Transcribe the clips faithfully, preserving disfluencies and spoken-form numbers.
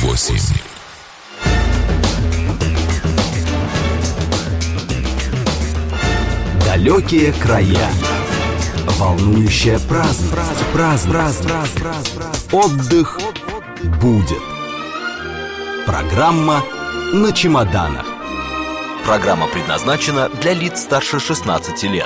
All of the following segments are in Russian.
восемь. Далекие края. Волнующая праздность. Праздность. Отдых будет. Программа на чемоданах. Программа предназначена для лиц старше шестнадцати лет.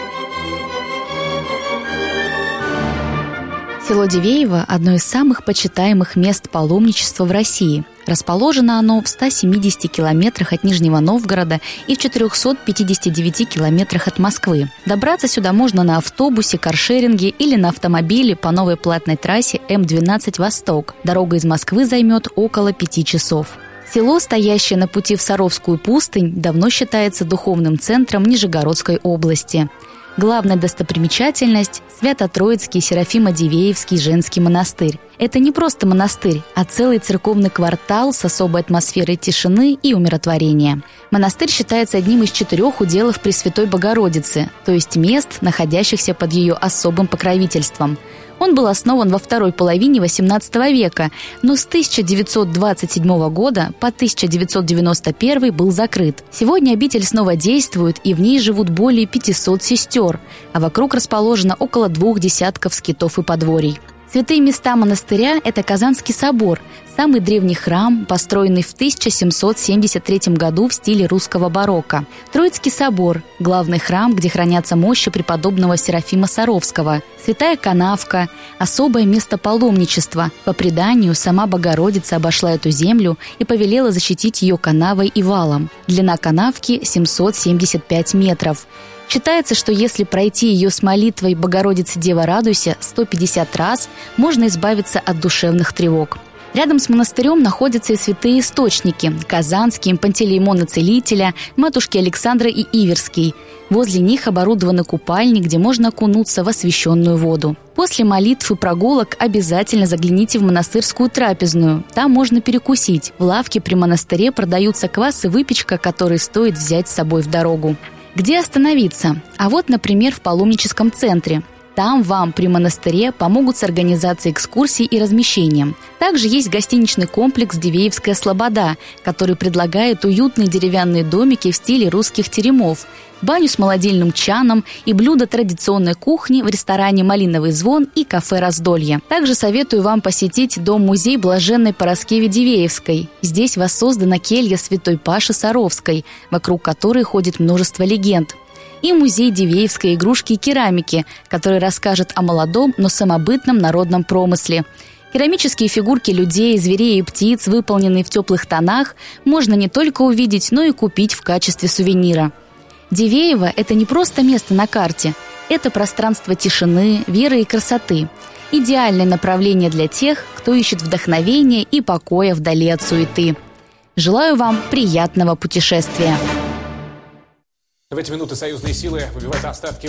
Село Дивеево – одно из самых почитаемых мест паломничества в России. Расположено оно в ста семидесяти километрах от Нижнего Новгорода и в четырехстах пятидесяти девяти километрах от Москвы. Добраться сюда можно на автобусе, каршеринге или на автомобиле по новой платной трассе эм двенадцать «Восток». Дорога из Москвы займет около пяти часов. Село, стоящее на пути в Саровскую пустынь, давно считается духовным центром Нижегородской области. Главная достопримечательность – Свято-Троицкий Серафимо-Дивеевский женский монастырь. Это не просто монастырь, а целый церковный квартал с особой атмосферой тишины и умиротворения. Монастырь считается одним из четырех уделов Пресвятой Богородицы, то есть мест, находящихся под ее особым покровительством. Он был основан во второй половине восемнадцатого века, но с тысяча девятьсот двадцать седьмого года по тысяча девятьсот девяносто первый был закрыт. Сегодня обитель снова действует, и в ней живут более пятисот сестер, а вокруг расположено около двух десятков скитов и подворий. Святые места монастыря – это Казанский собор, самый древний храм, построенный в тысяча семьсот семьдесят третьем году в стиле русского барокко. Троицкий собор – главный храм, где хранятся мощи преподобного Серафима Саровского. Святая канавка – особое место паломничества. По преданию, сама Богородица обошла эту землю и повелела защитить ее канавой и валом. Длина канавки – семьсот семьдесят пять метров. Считается, что если пройти ее с молитвой «Богородице, Дева, радуйся» сто пятьдесят раз, можно избавиться от душевных тревог. Рядом с монастырем находятся и святые источники – Казанский, Пантелеймона Целителя, Матушки Александры и Иверский. Возле них оборудованы купальни, где можно окунуться в освященную воду. После молитв и прогулок обязательно загляните в монастырскую трапезную. Там можно перекусить. В лавке при монастыре продаются квас и выпечка, которые стоит взять с собой в дорогу. Где остановиться? А вот, например, в паломническом центре. Там вам при монастыре помогут с организацией экскурсий и размещением. Также есть гостиничный комплекс «Дивеевская слобода», который предлагает уютные деревянные домики в стиле русских теремов, баню с молодильным чаном и блюда традиционной кухни в ресторане «Малиновый звон» и кафе «Раздолье». Также советую вам посетить дом-музей Блаженной Параскевы Дивеевской. Здесь воссоздана келья святой Паши Саровской, вокруг которой ходит множество легенд. И музей Дивеевской игрушки и керамики, который расскажет о молодом, но самобытном народном промысле. Керамические фигурки людей, зверей и птиц, выполненные в теплых тонах, можно не только увидеть, но и купить в качестве сувенира. Дивеево – это не просто место на карте. Это пространство тишины, веры и красоты. Идеальное направление для тех, кто ищет вдохновения и покоя вдали от суеты. Желаю вам приятного путешествия! В эти минуты союзные силы выбивают остатки